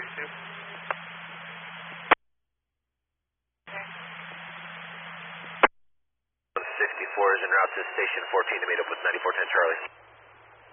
64 is en route to station 14 to meet up with 9410 Charlie.